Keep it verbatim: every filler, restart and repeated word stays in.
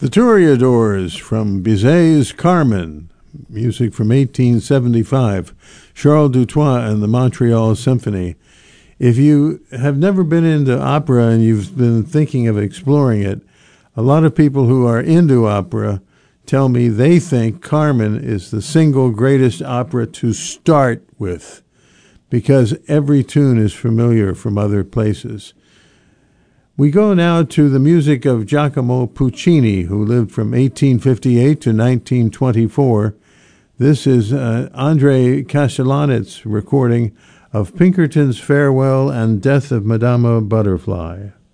The Toreadors from Bizet's Carmen, music from eighteen seventy-five, Charles Dutoit and the Montreal Symphony. If you have never been into opera and you've been thinking of exploring it, a lot of people who are into opera tell me they think Carmen is the single greatest opera to start with because every tune is familiar from other places. We go now to the music of Giacomo Puccini, who lived from eighteen fifty-eight to nineteen twenty-four. This is uh, Andre Castellanet's recording of Pinkerton's Farewell and Death of Madama Butterfly.